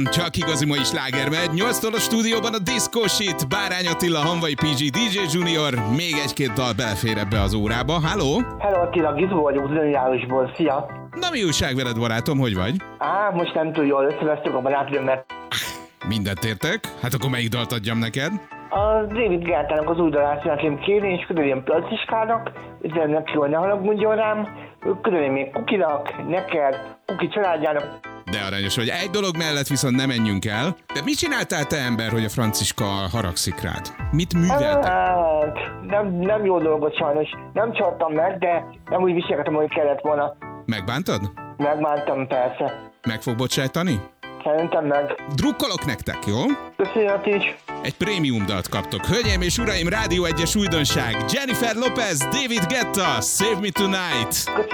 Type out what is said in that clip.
Csak igazi mai sláger megy. 8-tól a stúdióban a Disco Shit, Bárány Attila, Hanvai PG, DJ Junior. Még egy-két dal belefér ebbe az órába. Halló? Hello Attila, Gizó vagyok Zöldjárosból. Szia! Na mi újság veled, barátom, hogy vagy? Most nem túl jól összevesztük a barátnőmet. Mindent értek? Hát akkor melyik dalt adjam neked? A David Guettának az új dalát szeretném kérni, és különém Placiskának, üzenem neki, hogy ne haragudjon rám, különém még Kukinak, neked, Kuki családjának. De aranyos vagy. Egy dolog mellett viszont nem menjünk el. De mit csináltál te, ember, hogy a Franciska haragszik rád? Mit műveltek? Hát, nem jó dolgot sajnos. Nem csaltam meg, de nem úgy viselkedtem, hogy kellett volna. Megbántad? Megbántam, persze. Meg fog bocsájtani? Szerintem meg. Drukkolok nektek, jó? Köszönöm is. Egy prémium dalt kaptok. Hölgyeim és uraim, Rádió 1-es újdonság. Jennifer Lopez, David Guetta, Save Me Tonight.